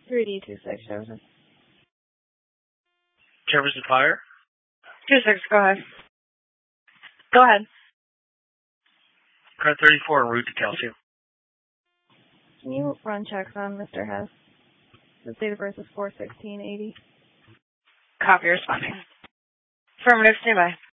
3D26, Jefferson. Jefferson Fire. 26, go ahead. Go ahead. Car 34 en route to Calcium. Can you run checks on Mr. Hess? The date of birth is 4/16/80. Copy, responding. Affirmative, standby.